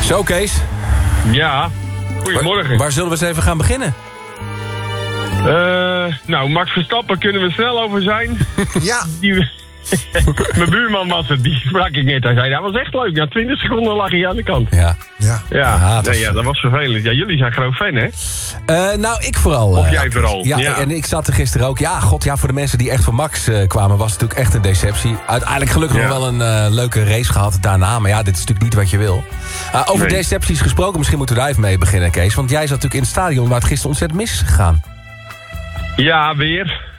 Zo, Kees. Ja, goedemorgen. Waar zullen we eens even gaan beginnen? Nou, Max Verstappen kunnen we snel over zijn. Ja. Mijn buurman was het, die sprak ik net. Hij zei, dat was echt leuk. Na 20 seconden lag hij aan de kant. Ja. Dat was vervelend. Ja, jullie zijn groot fan, hè? Nou, ik vooral. Of jij vooral. Ja, en ik zat er gisteren ook. Ja, voor de mensen die echt voor Max kwamen... was het natuurlijk echt een deceptie. Uiteindelijk gelukkig nog wel een leuke race gehad daarna. Maar ja, dit is natuurlijk niet wat je wil. Over decepties gesproken, misschien moeten we daar even mee beginnen, Kees. Want jij zat natuurlijk in het stadion waar het gisteren ontzettend mis is gegaan. Ja, weer.